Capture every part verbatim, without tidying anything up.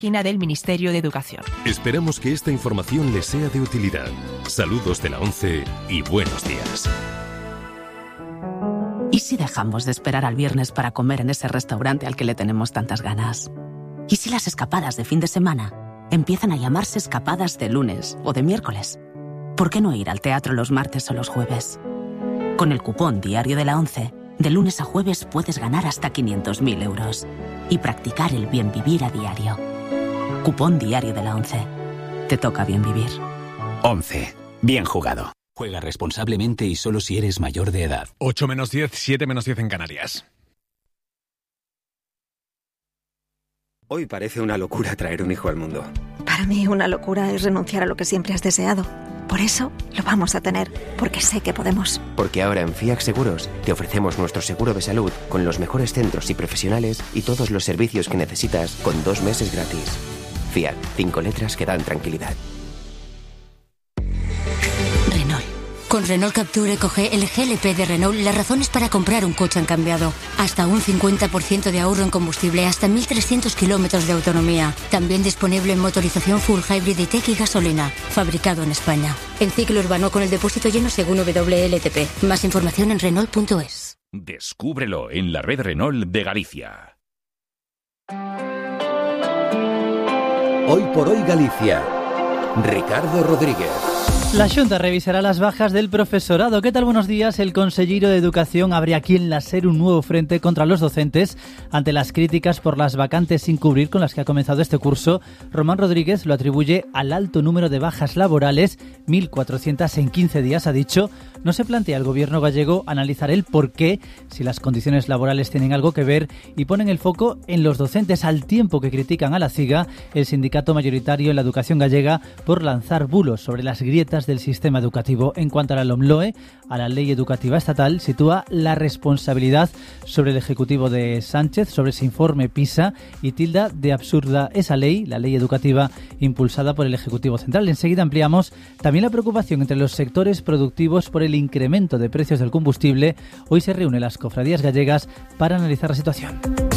página del Ministerio de Educación. Esperamos que esta información les sea de utilidad. Saludos de la ONCE y buenos días. ¿Y si dejamos de esperar al viernes para comer en ese restaurante al que le tenemos tantas ganas? ¿Y si las escapadas de fin de semana empiezan a llamarse escapadas de lunes o de miércoles? ¿Por qué no ir al teatro los martes o los jueves? Con el cupón diario de la ONCE, de lunes a jueves puedes ganar hasta quinientos mil euros y practicar el bien vivir a diario. Cupón diario de la ONCE. Te toca bien vivir. ONCE. Bien jugado. Juega responsablemente y solo si eres mayor de edad. ocho menos diez, siete menos diez en Canarias. Hoy parece una locura traer un hijo al mundo. Para mí una locura es renunciar a lo que siempre has deseado. Por eso lo vamos a tener, porque sé que podemos. Porque ahora en Fiac Seguros te ofrecemos nuestro seguro de salud con los mejores centros y profesionales y todos los servicios que necesitas con dos meses gratis. Fiac, cinco letras que dan tranquilidad. Renault. Con Renault Capture Eco-G, el G L P de Renault, las razones para comprar un coche han cambiado. Hasta un cincuenta por ciento de ahorro en combustible, hasta mil trescientos kilómetros de autonomía. También disponible en motorización full hybrid y tech y gasolina. Fabricado en España. En ciclo urbano con el depósito lleno según W L T P. Más información en Renault punto es. Descúbrelo en la red Renault de Galicia. Hoy por hoy Galicia. Ricardo Rodríguez. La Xunta revisará las bajas del profesorado. ¿Qué tal? Buenos días. El consellero de Educación abre aquí en la SER un nuevo frente contra los docentes ante las críticas por las vacantes sin cubrir con las que ha comenzado este curso. Román Rodríguez lo atribuye al alto número de bajas laborales, mil cuatrocientas en quince días, ha dicho. No se plantea el gobierno gallego analizar el por qué, si las condiciones laborales tienen algo que ver, y ponen el foco en los docentes, al tiempo que critican a la CIGA, el sindicato mayoritario en la educación gallega, por lanzar bulos sobre las grietas del sistema educativo. En cuanto a la LOMLOE, a la Ley Educativa Estatal, sitúa la responsabilidad sobre el Ejecutivo de Sánchez, sobre ese informe PISA, y tilda de absurda esa ley, la Ley Educativa impulsada por el Ejecutivo Central. Enseguida ampliamos también la preocupación entre los sectores productivos por el incremento de precios del combustible. Hoy se reúnen las cofradías gallegas para analizar la situación.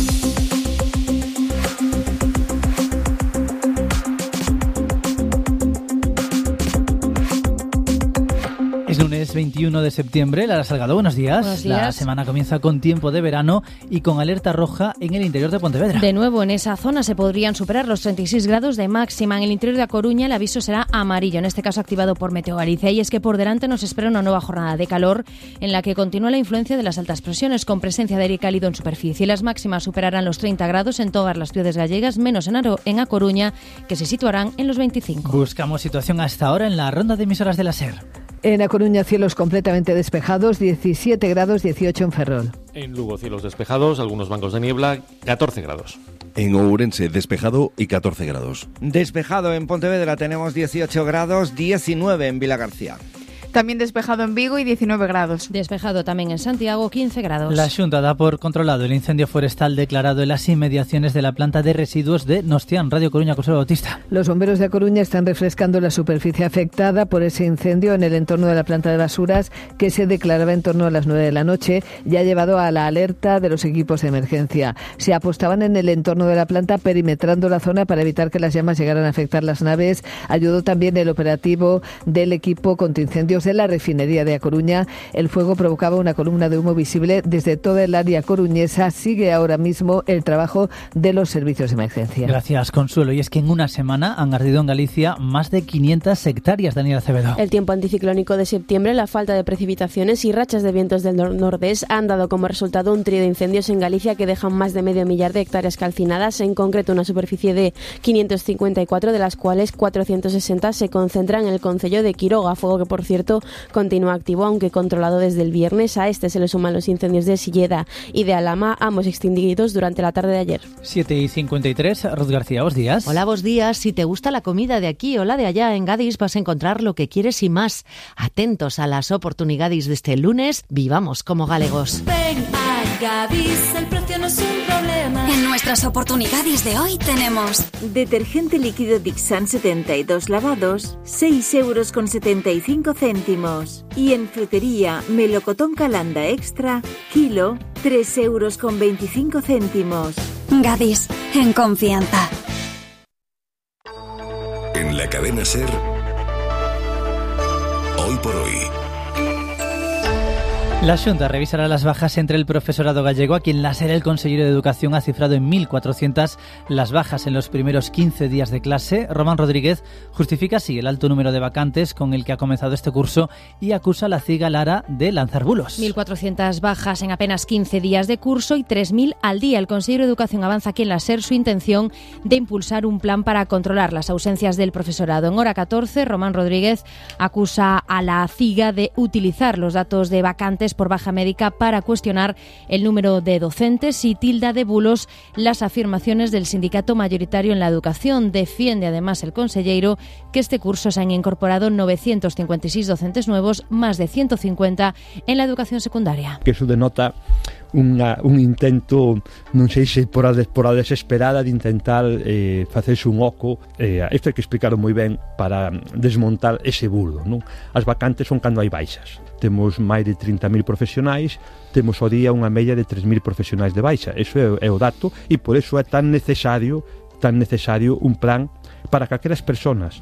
Es lunes veintiuno de septiembre. Lara Salgado, buenos días. Buenos días. La semana comienza con tiempo de verano y con alerta roja en el interior de Pontevedra. De nuevo, en esa zona se podrían superar los treinta y seis grados de máxima. En el interior de A Coruña el aviso será amarillo, en este caso activado por Meteo Galicia. Y es que por delante nos espera una nueva jornada de calor en la que continúa la influencia de las altas presiones, con presencia de aire cálido en superficie. Las máximas superarán los treinta grados en todas las ciudades gallegas, menos en, Aro, en A Coruña, que se situarán en los veinticinco. Buscamos situación hasta ahora en la ronda de emisoras de la SER. En A Coruña, cielos completamente despejados, diecisiete grados, dieciocho en Ferrol. En Lugo, cielos despejados, algunos bancos de niebla, catorce grados. En Ourense, despejado y catorce grados. Despejado en Pontevedra, tenemos dieciocho grados, diecinueve en Vilagarcía. También despejado en Vigo y diecinueve grados. Despejado también en Santiago, quince grados. La Xunta da por controlado el incendio forestal declarado en las inmediaciones de la planta de residuos de Nostián. Radio Coruña, Consuelo Bautista. Los bomberos de A Coruña están refrescando la superficie afectada por ese incendio en el entorno de la planta de basuras que se declaraba en torno a las nueve de la noche y ha llevado a la alerta de los equipos de emergencia. Se apostaban en el entorno de la planta perimetrando la zona para evitar que las llamas llegaran a afectar las naves. Ayudó también el operativo del equipo contra incendios de la refinería de A Coruña. El fuego provocaba una columna de humo visible desde toda el área coruñesa. Sigue ahora mismo el trabajo de los servicios de emergencia. Gracias, Consuelo. Y es que en una semana han ardido en Galicia más de quinientas hectáreas. Daniel Acevedo. El tiempo anticiclónico de septiembre, la falta de precipitaciones y rachas de vientos del nor- nordés han dado como resultado un trío de incendios en Galicia que dejan más de medio millar de hectáreas calcinadas, en concreto una superficie de quinientas cincuenta y cuatro, de las cuales cuatrocientas sesenta se concentran en el concello de Quiroga, fuego que, por cierto, continúa activo, aunque controlado desde el viernes. A este se le suman los incendios de Silleda y de Alhama, ambos extinguidos durante la tarde de ayer. siete y cincuenta y tres, Ruth García, buenos días. Hola, buenos días. Si te gusta la comida de aquí o la de allá, en Gadis vas a encontrar lo que quieres y más. Atentos a las oportunidades de este lunes, vivamos como galegos. Ven a Gadis, el precio no es un problema. En nuestras oportunidades de hoy tenemos detergente líquido Dixan setenta y dos lavados, seis euros con setenta y cinco céntimos. Y en frutería, melocotón Calanda Extra, kilo, tres euros con veinticinco céntimos. Gadis, en confianza. En la cadena SER, Hoy por Hoy. La Xunta revisará las bajas entre el profesorado gallego, a quien la SER, el consejero de Educación, ha cifrado en mil cuatrocientas las bajas en los primeros quince días de clase. Román Rodríguez justifica así el alto número de vacantes con el que ha comenzado este curso y acusa a la CIGA Lara de lanzar bulos. mil cuatrocientas bajas en apenas quince días de curso y tres mil al día. El consejero de Educación avanza aquí en la SER su intención de impulsar un plan para controlar las ausencias del profesorado. En Hora catorce, Román Rodríguez acusa a la CIGA de utilizar los datos de vacantes por baja médica para cuestionar el número de docentes y tilda de bulos las afirmaciones del sindicato mayoritario en la educación. Defiende además el consellero que este curso se han incorporado novecientos cincuenta y seis docentes nuevos, más de ciento cincuenta en la educación secundaria. Que eso denota Unha, un intento, non sei se por a, por a desesperada de intentar eh, facerse un oco, eh, isto hai que explicarlo moi ben para desmontar ese bulo, non? As vacantes son cando hai baixas. Temos máis de trinta mil profesionais, temos ao día unha media de tres mil profesionais de baixa. Eso é, é o dato e por eso é tan necesario, tan necesario un plan para que aquelas persoas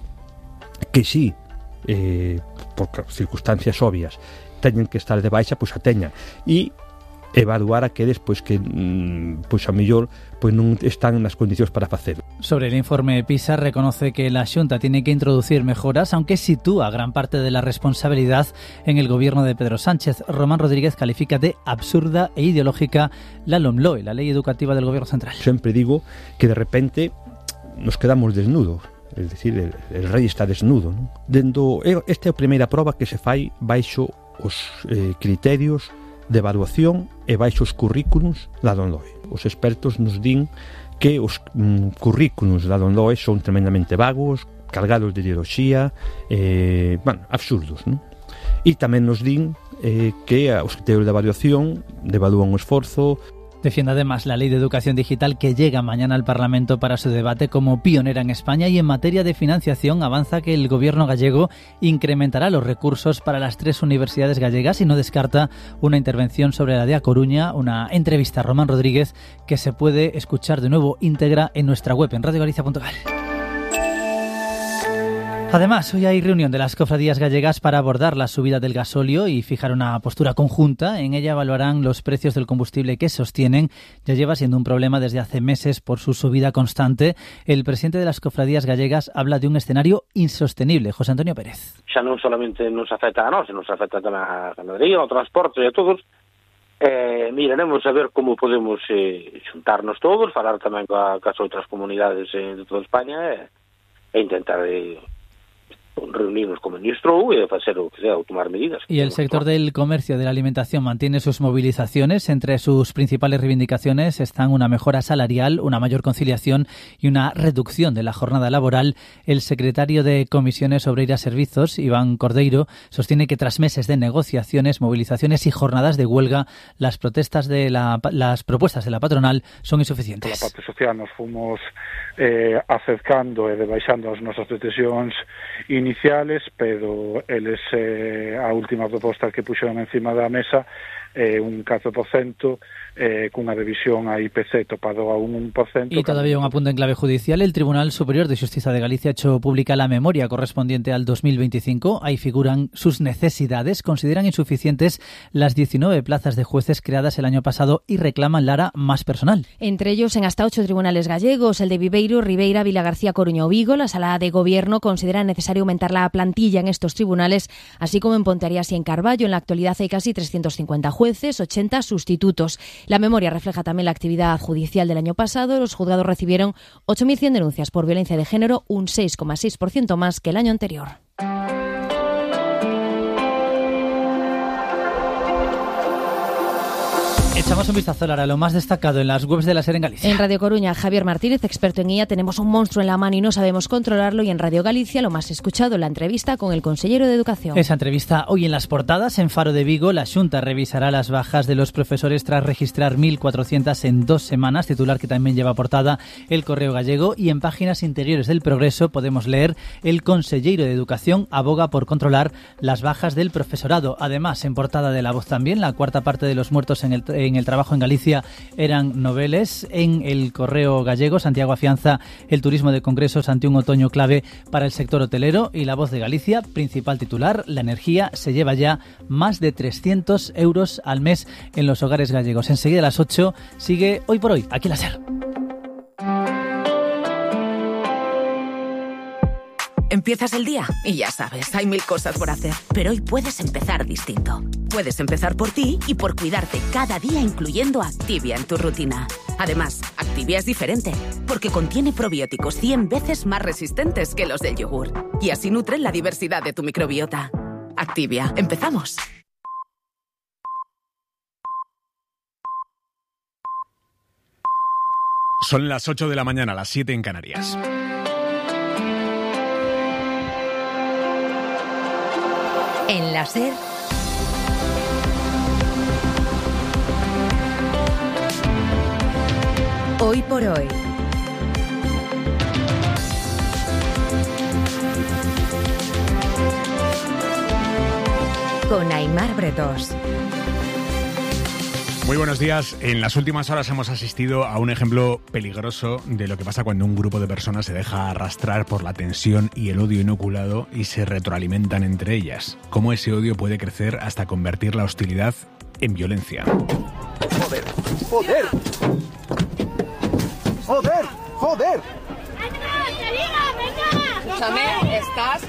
que sí, eh, por circunstancias obvias, teñen que estar de baixa, pois a teñan. E evaluar aqueles pois que pois a mellor pois non están nas condicións para facelo. Sobre el informe PISA reconoce que la Xunta tiene que introducir mejoras, aunque sitúa gran parte de la responsabilidad en el gobierno de Pedro Sánchez. Román Rodríguez califica de absurda e ideológica la LOMLOE, la Ley Educativa del Gobierno Central. Sempre digo que de repente nos quedamos desnudos, es decir, el, el rei está desnudo, non? Dendo, esta é a primeira proba que se fai baixo os eh, criterios de evaluación e baixo os currículums da LOMLOE. Os expertos nos din que os mm, currículums da LOMLOE son tremendamente vagos, cargados de ideoloxía, eh, bueno, absurdos, non? E tamén nos din eh, que os criterios de evaluación devalúan o esforzo. Defiende además la Ley de Educación Digital, que llega mañana al Parlamento para su debate como pionera en España, y en materia de financiación avanza que el gobierno gallego incrementará los recursos para las tres universidades gallegas y no descarta una intervención sobre la de A Coruña. Una entrevista a Román Rodríguez que se puede escuchar de nuevo íntegra en nuestra web en radio galicia punto gal. Además, hoy hay reunión de las cofradías gallegas para abordar la subida del gasóleo y fijar una postura conjunta. En ella evaluarán los precios del combustible que sostienen. Ya lleva siendo un problema desde hace meses por su subida constante. El presidente de las cofradías gallegas habla de un escenario insostenible. José Antonio Pérez. Xa non solamente nos afecta a nós, nos afecta tamén a ganadería, ao transporte e a todos. Eh, miraremos a ver como podemos eh, xuntarnos todos, falar tamén coa, coas outras comunidades eh, de toda España e, e intentar eh, reunirnos como ministro e facer o que sea, o tomar medidas. Y el sector del comercio, de la alimentación, mantiene sus movilizaciones. Entre sus principales reivindicaciones están una mejora salarial, una mayor conciliación y una reducción de la jornada laboral. El secretario de Comisiones Obreiras Servizos, Iván Cordeiro, sostiene que tras meses de negociaciones, movilizaciones y jornadas de huelga, las protestas de la, las propuestas de la patronal son insuficientes. Por la parte social nos fomos eh, acercando e debaixando as nosas pretensións iniciales, pero eles eh, a última proposta que puxeron encima da mesa eh, un catro por cento eh, cunha revisión a I P C topado a un uno por ciento. Y todavía un apunte en clave judicial. El Tribunal Superior de Justicia de Galicia ha hecho pública la memoria correspondiente al dos mil veinticinco. Ahí figuran sus necesidades. Consideran insuficientes las diecinueve plazas de jueces creadas el año pasado y reclaman, Lara, más personal. Entre ellos en hasta ocho tribunales gallegos, el de Viveiro, Ribeira, Vilagarcía, Coruña o Vigo. La Sala de Gobierno considera necesario aumentar la plantilla en estos tribunales, así como en Ponteareas y en Carballo. En la actualidad hay casi trescientos cincuenta jueces, ochenta sustitutos. La memoria refleja también la actividad judicial del año pasado. Los juzgados recibieron ocho mil cien denuncias por violencia de género, un seis coma seis por ciento más que el año anterior. Echamos un vistazo ahora a lo más destacado en las webs de la SER en Galicia. En Radio Coruña, Javier Martínez, experto en I A, tenemos un monstruo en la mano y no sabemos controlarlo. Y en Radio Galicia, lo más escuchado, la entrevista con el consejero de Educación. Esa entrevista hoy en las portadas. En Faro de Vigo, la Xunta revisará las bajas de los profesores tras registrar mil cuatrocientas en dos semanas, titular que también lleva portada El Correo Gallego. Y en páginas interiores del Progreso podemos leer: el consejero de Educación aboga por controlar las bajas del profesorado. Además, en portada de La Voz también, la cuarta parte de los muertos en el, en en el trabajo en Galicia eran noveles. En el Correo gallego, Santiago afianza el turismo de congresos ante un otoño clave para el sector hotelero. Y La Voz de Galicia, principal titular, la energía se lleva ya más de trescientos euros al mes en los hogares gallegos. Enseguida a las ocho sigue Hoy por Hoy, aquí la SER. Empiezas el día y ya sabes, hay mil cosas por hacer. Pero hoy puedes empezar distinto. Puedes empezar por ti y por cuidarte cada día, incluyendo Activia en tu rutina. Además, Activia es diferente, porque contiene probióticos cien veces más resistentes que los del yogur. Y así nutren la diversidad de tu microbiota. Activia, empezamos. Son las ocho de la mañana, las siete en Canarias. En la SER, Hoy por Hoy. Con Aimar Bretós. Muy buenos días. En las últimas horas hemos asistido a un ejemplo peligroso de lo que pasa cuando un grupo de personas se deja arrastrar por la tensión y el odio inoculado y se retroalimentan entre ellas. Cómo ese odio puede crecer hasta convertir la hostilidad en violencia. ¡Joder! ¡Joder! ¡Joder! ¡Joder! Escúchame, estás...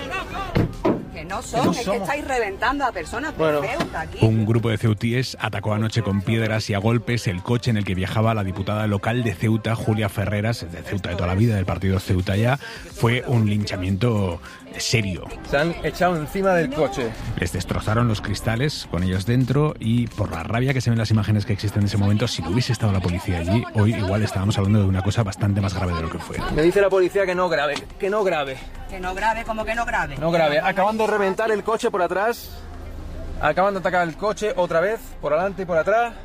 Que no son, no es que estáis reventando a personas de bueno, Ceuta aquí. Un grupo de ceutíes atacó anoche con piedras y a golpes el coche en el que viajaba la diputada local de Ceuta, Julia Ferreras, de Ceuta de toda la vida, del partido Ceuta Ya. Fue un linchamiento serio. Se han echado encima del coche. Les destrozaron los cristales con ellos dentro y por la rabia que se ven las imágenes que existen en ese momento, si no hubiese estado la policía allí, hoy igual estábamos hablando de una cosa bastante más grave de lo que fue. Me dice la policía que no grave, que no grave. Que no grave, como que no grave. No grave. Acaban de reventar el coche por atrás. Acaban de atacar el coche otra vez, por adelante y por atrás.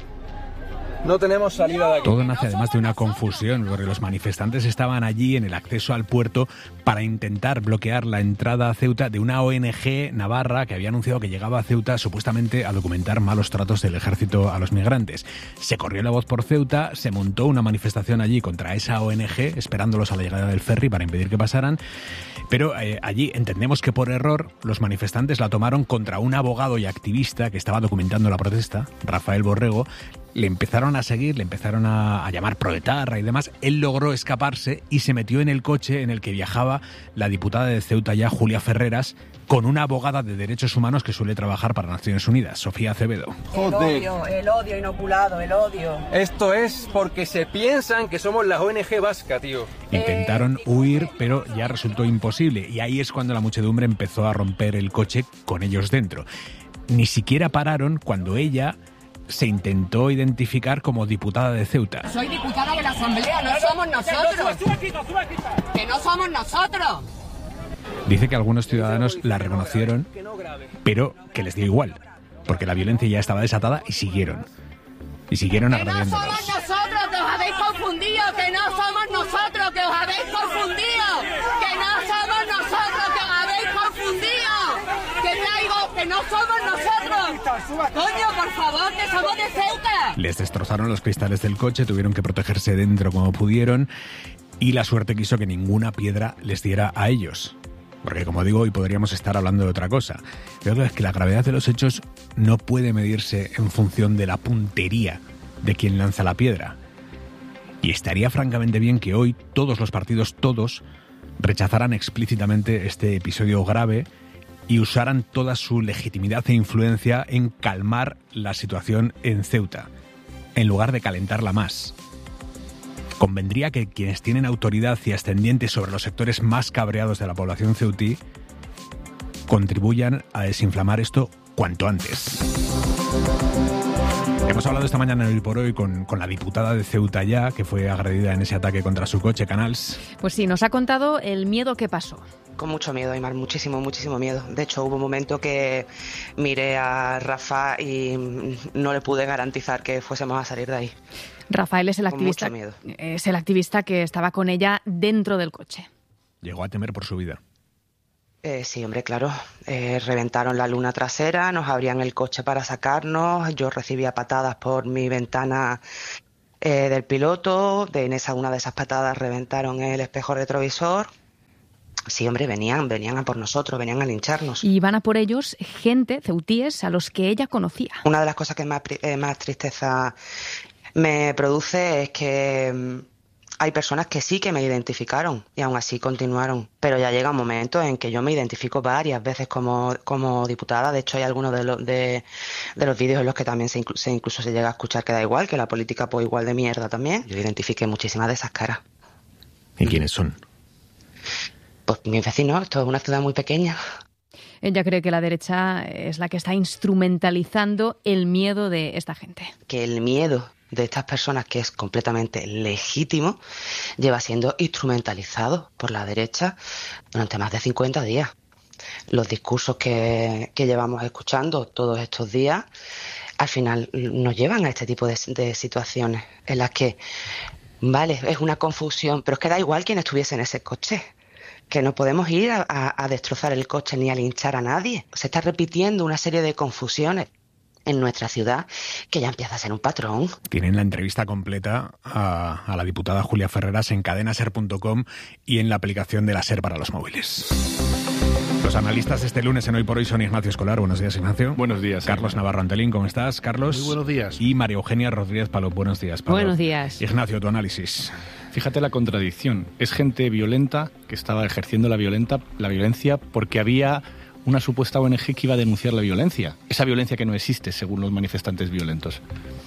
No tenemos salida de aquí. Todo nace además de una confusión, porque los manifestantes estaban allí en el acceso al puerto para intentar bloquear la entrada a Ceuta de una O N G navarra que había anunciado que llegaba a Ceuta supuestamente a documentar malos tratos del ejército a los migrantes. Se corrió la voz por Ceuta, se montó una manifestación allí contra esa O N G, esperándolos a la llegada del ferry para impedir que pasaran. Pero eh, allí entendemos que por error los manifestantes la tomaron contra un abogado y activista que estaba documentando la protesta, Rafael Borrego. Le empezaron a seguir, le empezaron a, a llamar proetarra y demás. Él logró escaparse y se metió en el coche en el que viajaba la diputada de Ceuta Ya, Julia Ferreras, con una abogada de derechos humanos que suele trabajar para Naciones Unidas, Sofía Acevedo. Joder. El odio, el odio inoculado, el odio. Esto es porque se piensan que somos la O N G vasca, tío. Intentaron huir, pero ya resultó imposible. Y ahí es cuando la muchedumbre empezó a romper el coche con ellos dentro. Ni siquiera pararon cuando ella se intentó identificar como diputada de Ceuta. Soy diputada de la Asamblea, no somos nosotros. Que no somos nosotros. Dice que algunos ciudadanos la reconocieron, pero que les dio igual, porque la violencia ya estaba desatada y siguieron. Y siguieron agrediéndolos. Que no somos nosotros, que os habéis confundido, que no somos nosotros, que os habéis confundido, que no somos nosotros, que os habéis confundido, que traigo, que no somos nosotros. Coño, por favor, que somos de Ceuta. Les destrozaron los cristales del coche, tuvieron que protegerse dentro como pudieron y la suerte quiso que ninguna piedra les diera a ellos. Porque, como digo, hoy podríamos estar hablando de otra cosa. Pero es que la gravedad de los hechos no puede medirse en función de la puntería de quien lanza la piedra. Y estaría francamente bien que hoy todos los partidos, todos, rechazaran explícitamente este episodio grave y usaran toda su legitimidad e influencia en calmar la situación en Ceuta, en lugar de calentarla más. Convendría que quienes tienen autoridad y ascendientes sobre los sectores más cabreados de la población ceutí contribuyan a desinflamar esto cuanto antes. Hemos hablado esta mañana en Hoy por Hoy con, con la diputada de Ceuta Ya, que fue agredida en ese ataque contra su coche, Canals. Pues sí, nos ha contado el miedo que pasó. Con mucho miedo, Aimar, muchísimo, muchísimo miedo. De hecho, hubo un momento que miré a Rafa y no le pude garantizar que fuésemos a salir de ahí. Rafael es el activista, es el activista que estaba con ella dentro del coche. Llegó a temer por su vida. Eh, sí, hombre, claro. Eh, reventaron la luna trasera, nos abrían el coche para sacarnos, yo recibía patadas por mi ventana eh, del piloto, de, en esa una de esas patadas reventaron el espejo retrovisor. Sí, hombre, venían, venían a por nosotros, venían a lincharnos. Y van a por ellos gente, ceutíes, a los que ella conocía. Una de las cosas que más, eh, más tristeza me produce es que mm, hay personas que sí que me identificaron y aún así continuaron. Pero ya llega un momento en que yo me identifico varias veces como, como diputada. De hecho, hay algunos de, lo, de, de los vídeos en los que también se, inclu se incluso se llega a escuchar que da igual, que la política pues igual de mierda también. Yo identifiqué muchísimas de esas caras. ¿Y quiénes son? Pues mis vecinos, esto es una ciudad muy pequeña. Ella cree que la derecha es la que está instrumentalizando el miedo de esta gente. Que el miedo de estas personas, que es completamente legítimo, lleva siendo instrumentalizado por la derecha durante más de cincuenta días. Los discursos que, que llevamos escuchando todos estos días, al final nos llevan a este tipo de, de situaciones en las que, vale, es una confusión, pero es que da igual quién estuviese en ese coche. Que no podemos ir a, a, a destrozar el coche ni a linchar a nadie. Se está repitiendo una serie de confusiones en nuestra ciudad que ya empieza a ser un patrón. Tienen la entrevista completa a, a la diputada Julia Ferreras en cadena ser punto com y en la aplicación de la SER para los móviles. Los analistas este lunes en Hoy por Hoy son Ignacio Escolar. Buenos días, Ignacio. Buenos días. Carlos Navarro Antolín, ¿cómo estás, Carlos? Muy buenos días. Y María Eugenia Rodríguez Palop. Buenos días, Palop. Buenos días. Ignacio, tu análisis. Fíjate la contradicción. Es gente violenta que estaba ejerciendo la, violenta, la violencia porque había una supuesta O N G que iba a denunciar la violencia. Esa violencia que no existe, según los manifestantes violentos.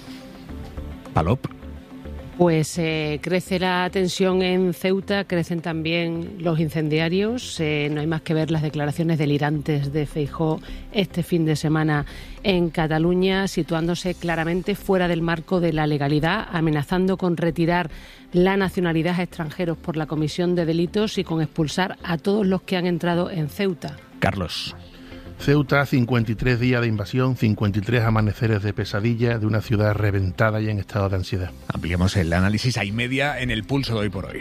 Palop. Pues eh, crece la tensión en Ceuta, crecen también los incendiarios. Eh, no hay más que ver las declaraciones delirantes de Feijóo este fin de semana en Cataluña, situándose claramente fuera del marco de la legalidad, amenazando con retirar la nacionalidad a extranjeros por la comisión de delitos y con expulsar a todos los que han entrado en Ceuta. Carlos. Ceuta, cincuenta y tres días de invasión, cincuenta y tres amaneceres de pesadilla de una ciudad reventada y en estado de ansiedad. Ampliamos el análisis a y media en el pulso de Hoy por Hoy.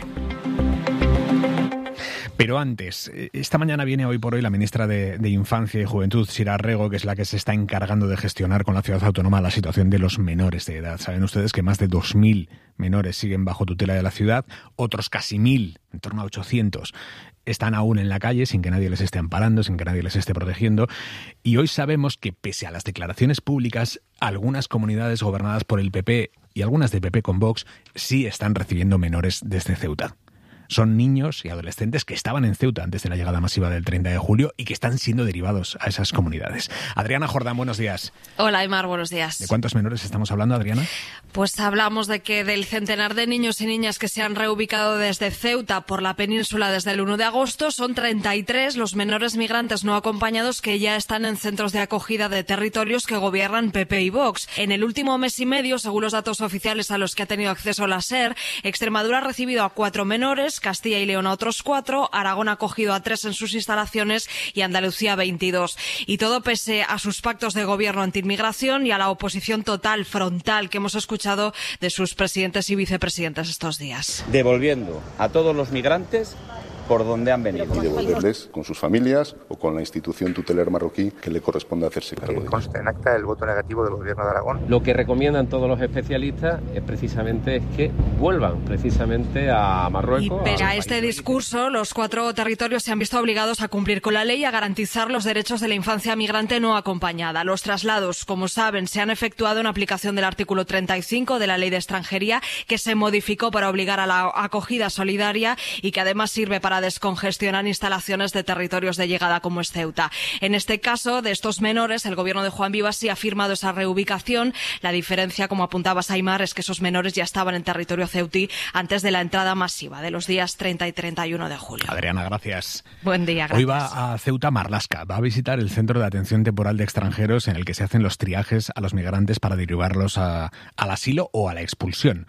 Pero antes, esta mañana viene Hoy por Hoy la ministra de, de Infancia y Juventud, Sira Rego, que es la que se está encargando de gestionar con la ciudad autónoma la situación de los menores de edad. Saben ustedes que más de dos mil menores siguen bajo tutela de la ciudad, otros casi mil, en torno a ochocientos, están aún en la calle sin que nadie les esté amparando, sin que nadie les esté protegiendo. Y hoy sabemos que, pese a las declaraciones públicas, algunas comunidades gobernadas por el P P y algunas de P P con Vox sí están recibiendo menores desde Ceuta. Son niños y adolescentes que estaban en Ceuta antes de la llegada masiva del treinta de julio y que están siendo derivados a esas comunidades. Adriana Jordán, buenos días. Hola, Aymar, buenos días. ¿De cuántos menores estamos hablando, Adriana? Pues hablamos de que del centenar de niños y niñas que se han reubicado desde Ceuta por la península desde el uno de agosto, son treinta y tres los menores migrantes no acompañados que ya están en centros de acogida de territorios que gobiernan P P y Vox. En el último mes y medio, según los datos oficiales a los que ha tenido acceso la SER, Extremadura ha recibido a cuatro menores, Castilla y León a otros cuatro, Aragón ha acogido a tres en sus instalaciones y Andalucía a veintidós. Y todo pese a sus pactos de gobierno antiinmigración y a la oposición total, frontal, que hemos escuchado de sus presidentes y vicepresidentes estos días. Devolviendo a todos los migrantes por donde han venido. Y devolverles con sus familias o con la institución tutelar marroquí que le corresponde hacerse cargo. Que conste en acta el voto negativo del Gobierno de Aragón. Lo que recomiendan todos los especialistas es precisamente es que vuelvan precisamente a Marruecos. Y pese a este discurso, los cuatro territorios se han visto obligados a cumplir con la ley y a garantizar los derechos de la infancia migrante no acompañada. Los traslados, como saben, se han efectuado en aplicación del artículo treinta y cinco de la Ley de Extranjería, que se modificó para obligar a la acogida solidaria y que además sirve para descongestionar instalaciones de territorios de llegada como es Ceuta. En este caso, de estos menores, el gobierno de Juan Vivas sí ha firmado esa reubicación. La diferencia, como apuntaba Aymar, es que esos menores ya estaban en territorio ceutí antes de la entrada masiva de los días treinta y treinta y uno de julio. Adriana, gracias. Buen día, gracias. Hoy va a Ceuta Marlaska, va a visitar el Centro de Atención Temporal de Extranjeros en el que se hacen los triajes a los migrantes para derivarlos a, al asilo o a la expulsión.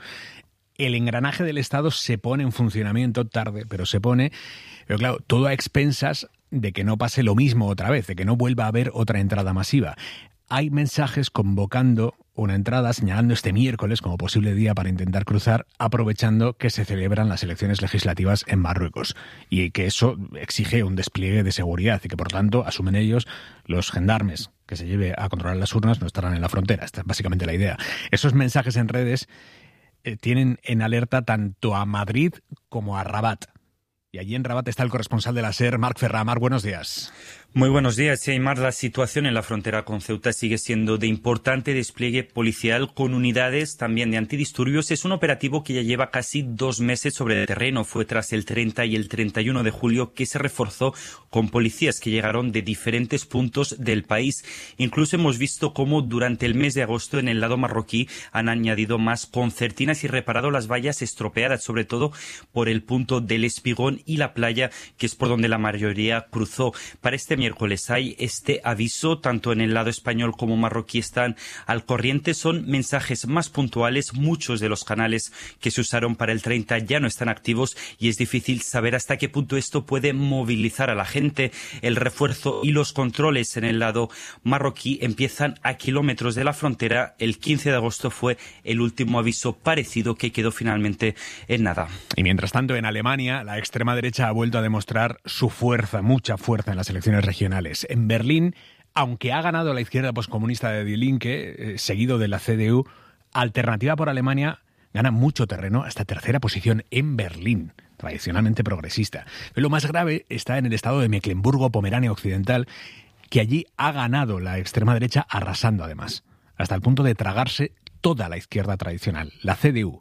El engranaje del Estado se pone en funcionamiento tarde, pero se pone, pero claro, todo a expensas de que no pase lo mismo otra vez, de que no vuelva a haber otra entrada masiva. hay mensajes convocando una entrada, señalando este miércoles como posible día para intentar cruzar, aprovechando que se celebran las elecciones legislativas en Marruecos y que eso exige un despliegue de seguridad y que, por tanto, asumen ellos, los gendarmes que se lleve a controlar las urnas no estarán en la frontera. Esta es básicamente la idea. Esos mensajes en redes eh, tienen en alerta tanto a Madrid como a Rabat. Y allí en Rabat está el corresponsal de la SER, Marc Ferrà. Marc, buenos días. Muy buenos días, Aymar. La situación en la frontera con Ceuta sigue siendo de importante despliegue policial con unidades también de antidisturbios. Es un operativo que ya lleva casi dos meses sobre el terreno. Fue tras el treinta y el treinta y uno de julio que se reforzó con policías que llegaron de diferentes puntos del país. Incluso hemos visto cómo durante el mes de agosto en el lado marroquí han añadido más concertinas y reparado las vallas estropeadas, sobre todo por el punto del Espigón y la playa, que es por donde la mayoría cruzó. Para este miércoles hay este aviso, tanto en el lado español como marroquí están al corriente. Son mensajes más puntuales. Muchos de los canales que se usaron para el treinta ya no están activos y es difícil saber hasta qué punto esto puede movilizar a la gente. El refuerzo y los controles en el lado marroquí empiezan a kilómetros de la frontera. El quince de agosto fue el último aviso parecido que quedó finalmente en nada. Y mientras tanto, en Alemania, la extrema derecha ha vuelto a demostrar su fuerza, mucha fuerza en las elecciones regionales. En Berlín, aunque ha ganado la izquierda poscomunista de Die Linke, eh, seguido de la C D U, Alternativa por Alemania gana mucho terreno, hasta tercera posición en Berlín, tradicionalmente progresista. Pero lo más grave está en el estado de Mecklemburgo-Pomerania Occidental, que allí ha ganado la extrema derecha, arrasando además, hasta el punto de tragarse toda la izquierda tradicional, la C D U.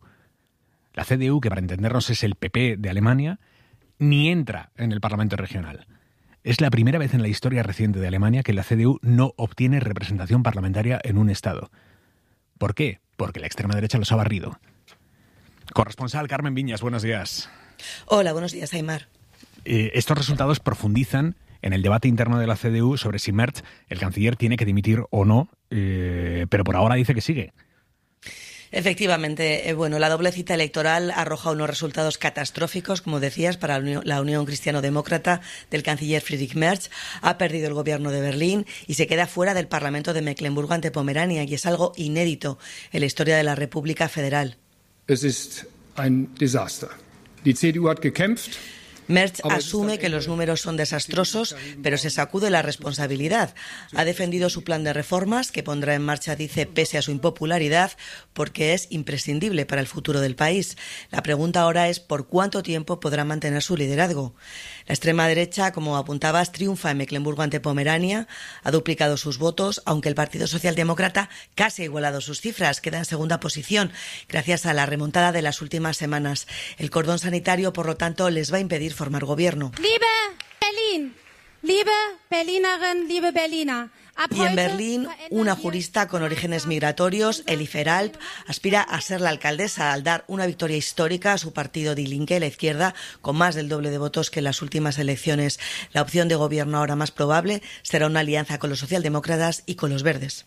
La C D U, que para entendernos es el P P de Alemania, ni entra en el Parlamento regional. Es la primera vez en la historia reciente de Alemania que la C D U no obtiene representación parlamentaria en un estado. ¿Por qué? Porque la extrema derecha los ha barrido. Corresponsal Carmen Viñas, buenos días. Hola, buenos días, Aymar. Eh, estos resultados profundizan en el debate interno de la C D U sobre si Merz, el canciller, tiene que dimitir o no, eh, pero por ahora dice que sigue. Efectivamente, eh, bueno, la doble cita electoral arroja unos resultados catastróficos, como decías, para la Unión, la Unión Cristiano-Demócrata del canciller Friedrich Merz. Ha perdido el gobierno de Berlín y se queda fuera del Parlamento de Mecklemburgo ante Pomerania, y es algo inédito en la historia de la República Federal. Es ist ein Desaster. Die C D U hat gekämpft. Merz asume que los números son desastrosos, pero se sacude la responsabilidad. Ha defendido su plan de reformas, que pondrá en marcha, dice, pese a su impopularidad, porque es imprescindible para el futuro del país. La pregunta ahora es por cuánto tiempo podrá mantener su liderazgo. La extrema derecha, como apuntabas, triunfa en Mecklemburgo ante Pomerania, ha duplicado sus votos, aunque el Partido Socialdemócrata casi ha igualado sus cifras, queda en segunda posición, gracias a la remontada de las últimas semanas. El cordón sanitario, por lo tanto, les va a impedir formar gobierno. Liebe Berlin, liebe Berlinerin, liebe Berliner. Y en Berlín, una jurista con orígenes migratorios, Eli Feralp, aspira a ser la alcaldesa al dar una victoria histórica a su partido Die Linke, la izquierda, con más del doble de votos que en las últimas elecciones. La opción de gobierno ahora más probable será una alianza con los socialdemócratas y con los verdes.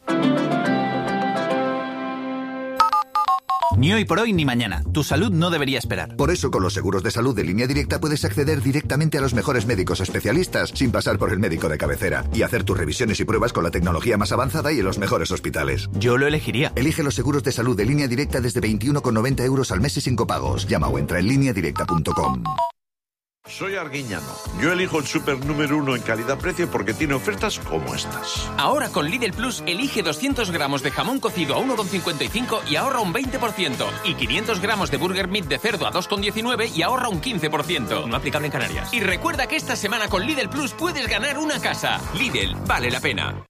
Ni hoy por hoy ni mañana. Tu salud no debería esperar. Por eso, con los seguros de salud de Línea Directa puedes acceder directamente a los mejores médicos especialistas sin pasar por el médico de cabecera y hacer tus revisiones y pruebas con la tecnología más avanzada y en los mejores hospitales. Yo lo elegiría. Elige los seguros de salud de Línea Directa desde veintiuno con noventa euros al mes y sin copagos. Llama o entra en línea directa punto com. Soy Arguiñano. Yo elijo el súper número uno en calidad-precio porque tiene ofertas como estas. Ahora con Lidl Plus elige doscientos gramos de jamón cocido a uno con cincuenta y cinco y ahorra un veinte por ciento. Y quinientos gramos de burger meat de cerdo a dos con diecinueve y ahorra un quince por ciento. No aplicable en Canarias. Y recuerda que esta semana con Lidl Plus puedes ganar una casa. Lidl, vale la pena.